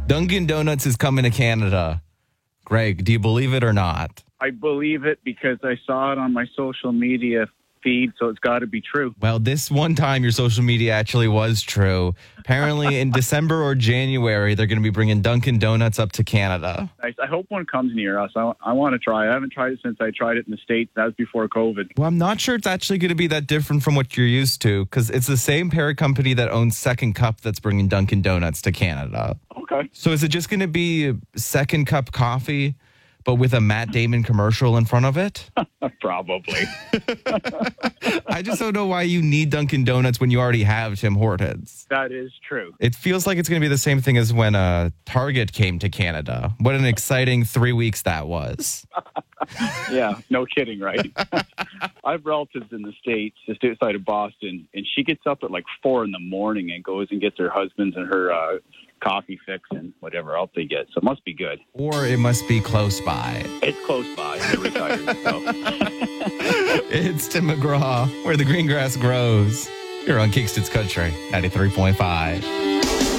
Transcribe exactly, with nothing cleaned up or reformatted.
Dunkin' Donuts is coming to Canada. Greg, do you believe it or not? I believe it because I saw it on my social media feed, so it's got to be true. Well, this one time your social media actually was true. Apparently in December or January, they're going to be bringing Dunkin' Donuts up to Canada. I, I hope one comes near us. I, I want to try it. I haven't tried it since I tried it in the States. That was before COVID. Well, I'm not sure it's actually going to be that different from what you're used to because it's the same parent company that owns Second Cup that's bringing Dunkin' Donuts to Canada. Okay. So is it just going to be Second Cup coffee, but with a Matt Damon commercial in front of it? Probably. I just don't know why you need Dunkin' Donuts when you already have Tim Hortons. That is true. It feels like it's going to be the same thing as when uh, Target came to Canada. What an exciting three weeks that was. Yeah, no kidding, right? I have relatives in the States, just outside of Boston, and she gets up at like four in the morning and goes and gets her husband's and her uh, coffee fix and whatever else they get. So it must be good. Or it must be close by. It's close by. They're retired. So. It's Tim McGraw, where the green grass grows. Here on Kingston's Country, ninety-three point five.